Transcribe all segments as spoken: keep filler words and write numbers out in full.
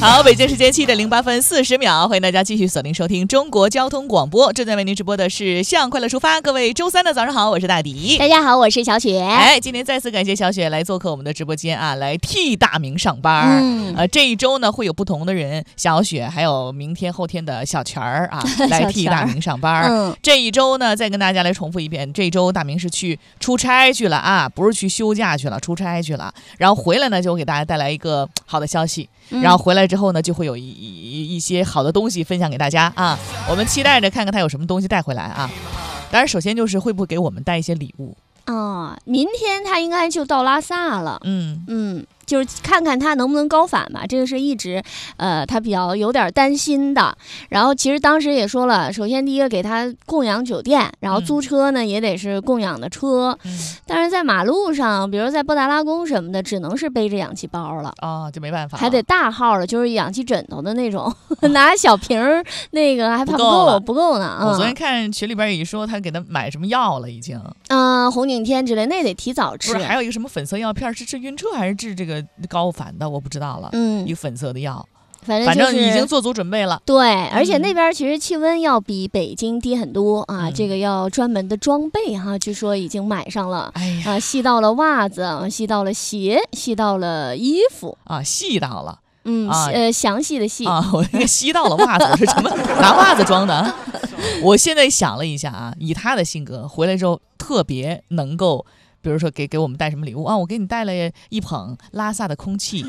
好，北京时间七点零八分四十秒，欢迎大家继续锁定收听中国交通广播，正在为您直播的是向快乐出发。各位周三的早上好，我是大迪。 大家好，我是小雪。 哎，今天再次感谢小雪来做客我们的直播间啊，来替大明上班。嗯，呃，这一周呢会有不同的人，小雪还有明天后天的小泉儿啊，来替大明上班。嗯，这一周呢再跟大家来重复一遍，这一周大明是去出差去了啊，不是去休假去了，出差去了。然后回来呢就给大家带来一个好的消息。然后回来之后呢，就会有一一一些好的东西分享给大家啊！我们期待着看看他有什么东西带回来啊！当然，首先就是会不会给我们带一些礼物啊？明天他应该就到拉萨了， 嗯嗯。就是看看他能不能高反吧，这个是一直，呃，他比较有点担心的。然后其实当时也说了，首先第一个给他供养酒店，然后租车呢、嗯、也得是供养的车。嗯、但是在马路上，比如在布达拉宫什么的，只能是背着氧气包了啊、哦，就没办法， 还得大号的，就是氧气枕头的那种，哦、拿小瓶儿那个还怕不够，不够呢。嗯、 我昨天看群里边也说他给他买什么药了，已经。 嗯、呃，红景天之类，那得提早吃。 不是，还有一个什么粉色药片，是治晕车还是治这个高反的，我不知道了。嗯，一个粉色的药， 反正、就是、 反正已经做足准备了。 对，而且那边其实气温要比北京低很多啊，嗯、这个要专门的装备哈、啊，据说已经买上了。哎呀，啊，细到了袜子，细到了鞋，细到了衣服啊，细到了。 嗯，啊、呃，详细的细啊，我那个吸到了袜子是什么？拿袜子装的。我现在想了一下啊，以他的性格，回来之后特别能够。比如说给给我们带什么礼物啊？我给你带了一捧拉萨的空气，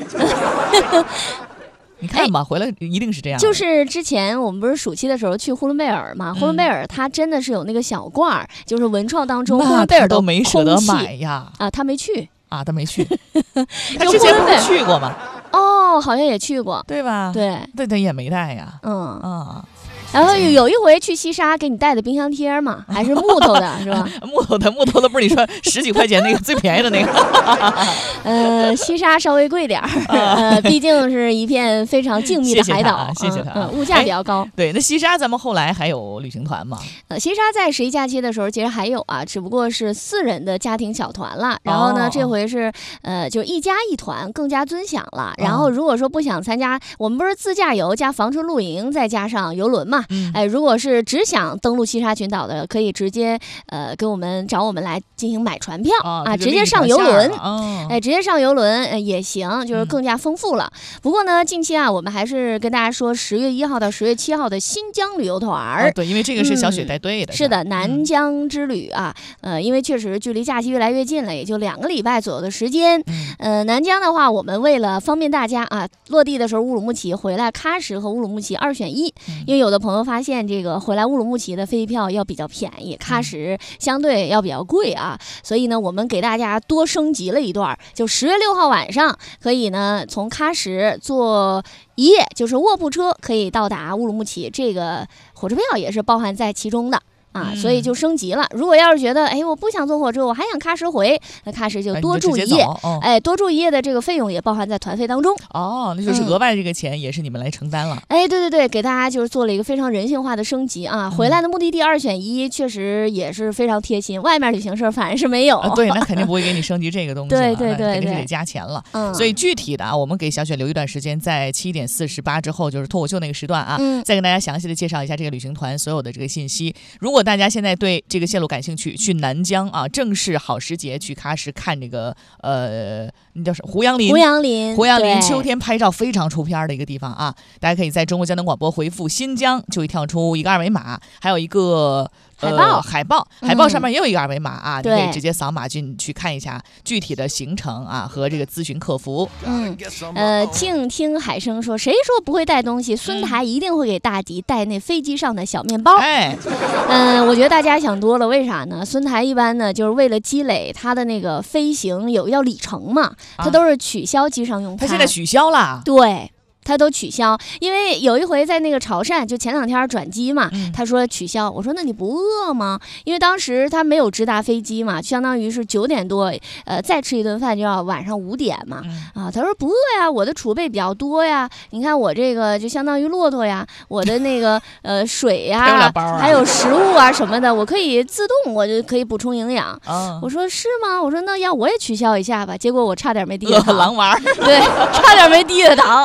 你看吧，回来一定是这样。 就是之前我们不是暑期的时候去呼伦贝尔嘛，嗯、呼伦贝尔它真的是有那个小罐儿，就是文创当中呼伦贝尔都没舍得买呀。 啊，他没去啊，他没去，他之前不是去过吗？ 哦，好像也去过， 对吧？ 对， 对，他也没带呀。 嗯啊。 然后有一回去西沙给你带的冰箱贴嘛，还是木头的，是吧？ 木头的，木头的不是你说十几块钱那个最便宜的那个？ 呃，西沙稍微贵点儿，呃，毕竟是一片非常静谧的海岛， 谢谢他， 嗯，物价比较高。 对，那西沙咱们后来还有旅行团吗？ 呃，西沙在十一假期的时候其实还有啊，只不过是四人的家庭小团了。然后呢，哦、这回是呃，就一家一团，更加尊享了。然后如果说不想参加，我们不是自驾游加房车露营，再加上游轮嘛。嗯、哎，如果是只想登陆西沙群岛的，可以直接呃跟我们找我们来进行买船票、哦、啊，直接上游轮，哦、哎，直接上游轮、呃、也行，就是更加丰富了。嗯、不过呢，近期啊，我们还是跟大家说，十月一号到十月七号的新疆旅游团、哦， 对，因为这个是小雪带队的、 嗯，是的，南疆之旅啊，呃，因为确实距离假期越来越近了，也就两个礼拜左右的时间。嗯、呃，南疆的话，我们为了方便大家啊，落地的时候乌鲁木齐，回来喀什和乌鲁木齐二选一，嗯、因为有的朋友发现这个回来乌鲁木齐的飞机票要比较便宜，喀什相对要比较贵啊，所以呢，我们给大家多升级了一段，就十月六号晚上可以呢从喀什坐一夜，就是卧铺车可以到达乌鲁木齐，这个火车票也是包含在其中的。啊，所以就升级了。如果要是觉得，哎，我不想坐火车，我还想喀什回，那喀什就多住一夜，哦、哎，多住一夜的这个费用也包含在团费当中。 哦，那就是额外这个钱也是你们来承担了。 嗯、哎，对对对，给大家就是做了一个非常人性化的升级啊。回来的目的地二选一，确实也是非常贴心。外面旅行社反正是没有。 啊、对，那肯定不会给你升级这个东西了， 对对 对, 对， 肯定是得加钱了。嗯，所以具体的啊，我们给小雪留一段时间，在七点四十八之后，就是脱口秀那个时段啊，嗯、再跟大家详细的介绍一下这个旅行团所有的这个信息。如果大家现在对这个线路感兴趣，去南疆啊，正是好时节去喀什看这个呃，那叫什么胡杨林？ 胡杨林， 胡杨林，秋天拍照非常出片的一个地方啊！大家可以在中国交通广播回复新疆，就会跳出一个二维码，还有一个。 海报、 呃，海报，海报上面也有一个二维码啊， 嗯、 你可以直接扫码进去看一下具体的行程啊和这个咨询客服。 嗯，呃，静听海生说，谁说不会带东西？孙台一定会给大迪带那飞机上的小面包。 哎， 嗯、呃，我觉得大家想多了，为啥呢？孙台一般呢，就是为了积累他的那个飞行有要里程嘛，他都是取消机上用餐。 他现在取消了。 对。他都取消，因为有一回在那个潮汕，就前两天转机嘛，嗯、他说取消，我说那你不饿吗？因为当时他没有直达飞机嘛，相当于是九点多，呃，再吃一顿饭就要晚上五点嘛，嗯、啊，他说不饿呀，我的储备比较多呀，你看我这个就相当于骆驼呀，我的那个呃水呀， 啊、 还有食物啊什么的，我可以自动我就可以补充营养。 哦、 我说是吗？我说那要我也取消一下吧，结果我差点没低着糖， 狼娃， 对，差点没低着糖。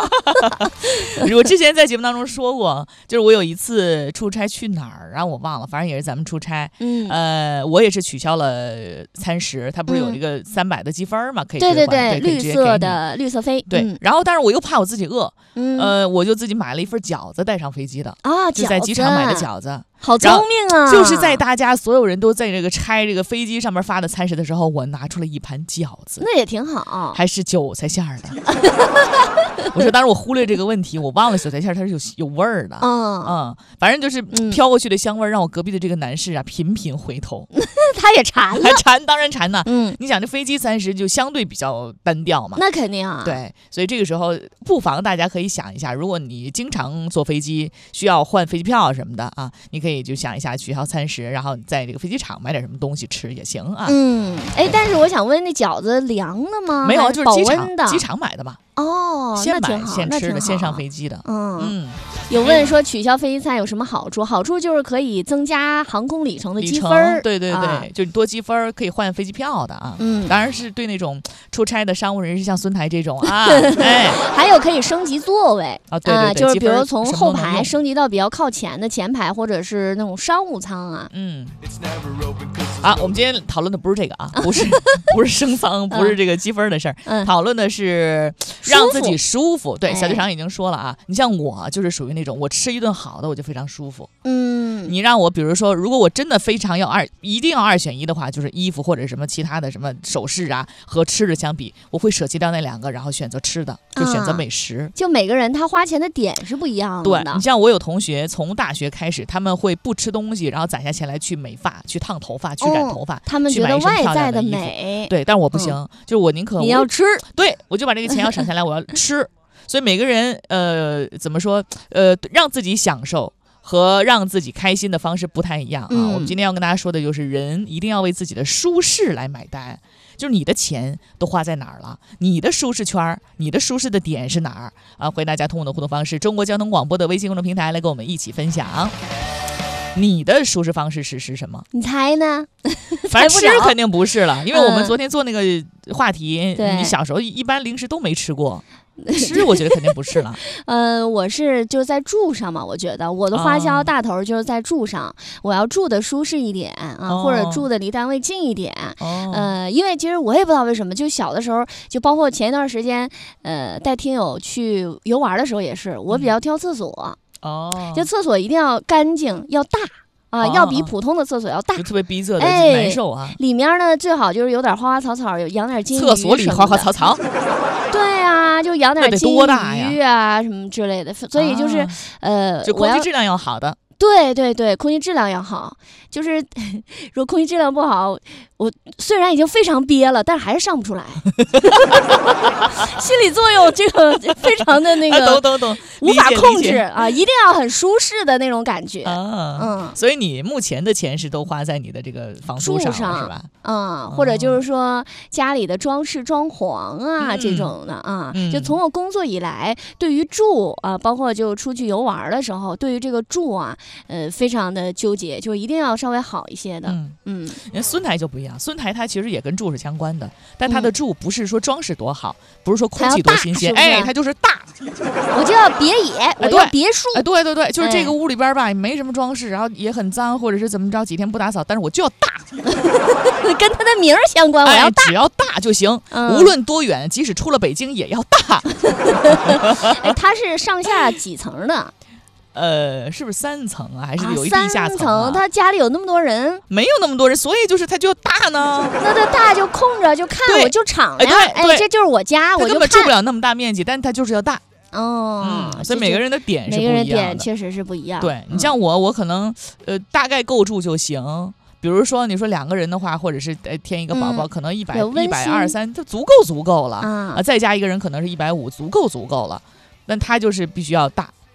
我之前在节目当中说过，就是我有一次出差去哪儿，然后我忘了，反正也是咱们出差， 嗯， 呃，我也是取消了餐食，它不是有一个三百的积分嘛，可以对对对， 绿色的绿色飞， 对、 嗯。 然后，但是我又怕我自己饿， 嗯、 呃，我就自己买了一份饺子带上飞机的啊， 就在机场买的饺子。 好聪明啊！ 就是在大家所有人都在这个拆这个飞机上面发的餐食的时候，我拿出了一盘饺子， 那也挺好， 还是韭菜馅儿的。我说当时我忽略这个问题，我忘了韭菜馅儿它是有有味儿的， 嗯嗯，反正就是飘过去的香味儿，让我隔壁的这个男士啊频频回头， 他也馋了， 还馋，当然馋呢。 嗯， 你想这飞机餐食就相对比较单调嘛， 那肯定啊。 对，所以这个时候不妨大家可以想一下，如果你经常坐飞机需要换飞机票什么的啊，你可以。就想一下取消餐食，然后在这个飞机场买点什么东西吃也行啊。 嗯，哎，但是我想问，那饺子凉了吗？ 没有，就是机场的，机场买的嘛。 哦， 现买现吃的，现上飞机的。 嗯嗯。有问说取消飞机餐有什么好处？好处就是可以增加航空里程的积分， 对对对， 啊、 就多积分可以换飞机票的啊。 嗯， 当然是对那种出差的商务人士，像孙台这种啊，哎， 还有可以升级座位啊，对对对， 就是比如从后排升级到比较靠前的前排，或者是那种商务舱啊。 嗯。啊，我们今天讨论的不是这个啊，不是不是升舱，不是这个积分的事儿， 嗯、 讨论的是让自己舒服。对，小队长已经说了啊，你像我就是属于那种我吃一顿好的我就非常舒服。 嗯， 你让我比如说，如果我真的非常要二，一定要二选一的话，就是衣服或者什么其他的什么首饰啊和吃的相比，我会舍弃掉那两个，然后选择吃的，就选择美食。 啊、就每个人他花钱的点是不一样的。 对，你像我有同学从大学开始，他们会不吃东西，然后攒下钱来去美发、去烫头发、去染头发， 哦、他们觉得外在的美。 对，但是我不行，嗯、就是我宁可你要吃， 对我就把这个钱要省下来，我要吃。所以每个人呃怎么说呃让自己享受和让自己开心的方式不太一样啊。 嗯、 我们今天要跟大家说的就是人一定要为自己的舒适来买单，就是你的钱都花在哪儿了，你的舒适圈，你的舒适的点是哪儿啊？欢迎大家通过的互动方式，中国交通广播的微信公众平台来跟我们一起分享。你的舒适方式是是什么？ 你猜呢？ 反正吃肯定不是了，因为我们昨天做那个话题， 嗯、 你小时候一般零食都没吃过。吃我觉得肯定不是了。 呃，我是就在住上嘛，我觉得我的花销大头就是在住上，哦、我要住的舒适一点啊， 哦、 或者住的离单位近一点。 哦、 呃，因为其实我也不知道为什么，就小的时候，就包括前一段时间，呃，带听友去游玩的时候也是，我比较挑厕所。 哦， 就厕所一定要干净，要大。啊， 哦、 要比普通的厕所要大， 就特别逼仄的， 哎、 难受啊。 里面呢，最好就是有点花花草草，有养点金鱼。 厕所里花花草草。 对啊，就养点金鱼啊什么之类的，所以就是、 啊、 呃， 就空气质量要好的。 对对对，空气质量要好。就是如果空气质量不好，我虽然已经非常憋了，但是还是上不出来。心理作用这个非常的那个， 啊、懂懂懂， 无法控制啊，一定要很舒适的那种感觉。 啊， 嗯， 所以你目前的钱是都花在你的这个房租上上是吧？ 嗯，或者就是说家里的装饰装潢啊、嗯、这种的啊， 嗯、 就从我工作以来，对于住啊，包括就出去游玩的时候，对于这个住啊，呃，非常的纠结，就一定要稍微好一些的。 嗯嗯， 人孙台就不一样，孙台它其实也跟住是相关的，但它的住不是说装饰多好，不是说空气多新鲜，哎，它就是大。 我就要别野，我要别墅。 哎，对对对，就是这个屋里边吧，也没什么装饰，然后也很脏，或者是怎么着，几天不打扫，但是我就要大， 跟它的名儿相关，我要大， 哎、只要大就行， 嗯、 无论多远，即使出了北京也要大。 哎，它是上下几层的？ 呃，是不是三层啊？还是有一地下层、啊啊？三层，他家里有那么多人？ 没有那么多人，所以就是他就要大呢。 那他大就空着就看，我就敞亮。 哎， 哎，这就是我家，我就根本住不了那么大面积，但是他就是要大。 哦、 嗯，所以每个人的点是不一样的。 每个人点确实是不一样。 对，你像我，我可能呃大概够住就行。比如说，你说两个人的话，或者是呃添一个宝宝， 嗯、 可能一百一百二三，就足够足够了啊、呃。再加一个人可能是一百五，足够足够了。但他就是必须要大。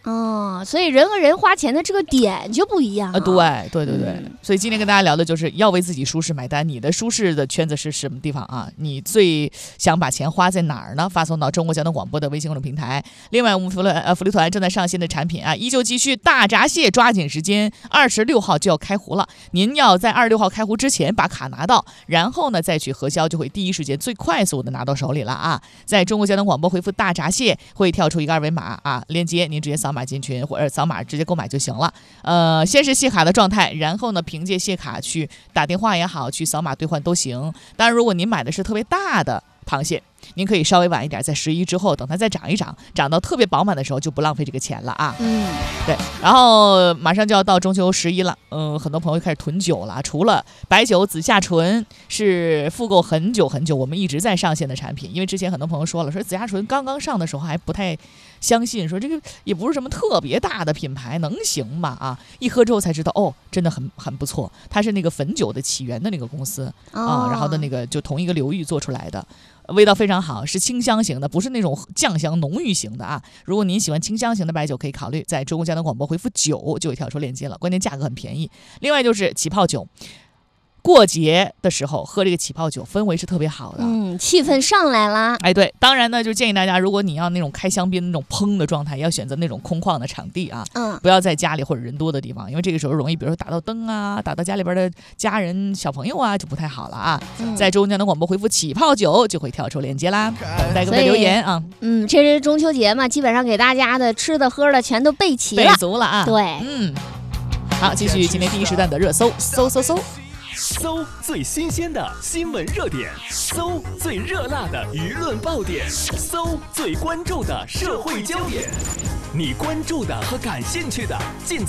哦，所以人和人花钱的这个点就不一样啊。 对对对对、嗯，所以今天跟大家聊的就是要为自己舒适买单。你的舒适的圈子是什么地方啊？你最想把钱花在哪儿呢？发送到中国交通广播的微信公众平台。另外，我们福乐呃福利团正在上线的产品啊，依旧继续大闸蟹，抓紧时间，二十六号就要开壶了。您要在二十六号开壶之前把卡拿到，然后呢再去核销，就会第一时间最快速的拿到手里了啊！在中国交通广播回复大闸蟹，会跳出一个二维码啊链接，您直接扫码进群或者扫码直接购买就行了。呃，先是卸卡的状态，然后呢凭借卸卡去打电话也好，去扫码兑换都行。当然，如果您买的是特别大的螃蟹，您可以稍微晚一点，在十一之后等它再涨一涨，涨到特别饱满的时候就不浪费这个钱了啊。 嗯， 对。然后马上就要到中秋十一了，嗯、呃，很多朋友开始囤酒了。除了白酒紫霞醇是复购很久很久，我们一直在上线的产品，因为之前很多朋友说了，说紫霞醇刚刚上的时候还不太相信，说这个也不是什么特别大的品牌，能行吗？啊，一喝之后才知道，哦，真的很很不错。它是那个汾酒的起源的那个公司、哦、啊，然后的那个就同一个流域做出来的。味道非常好，是清香型的，不是那种酱香浓郁型的啊。如果您喜欢清香型的白酒，可以考虑在中国交通广播回复酒就会跳出链接了，关键价格很便宜。另外就是起泡酒，过节的时候喝这个起泡酒，氛围是特别好的， 嗯，气氛上来啦。 哎，对，当然呢，就建议大家，如果你要那种开香槟那种砰的状态，要选择那种空旷的场地啊，嗯，不要在家里或者人多的地方，因为这个时候容易，比如说打到灯啊，打到家里边的家人、小朋友啊，就不太好了啊。嗯、在中国交通广播回复起泡酒就会跳出链接啦，等待各位留言啊。 嗯，这是中秋节嘛，基本上给大家的吃的喝的全都备齐了， 备足了啊。 对， 嗯，好，继续今天第一时段的热搜，搜搜搜。 搜最新鲜的新闻热点，搜最热辣的舆论爆点，搜最关注的社会焦点，你关注的和感兴趣的尽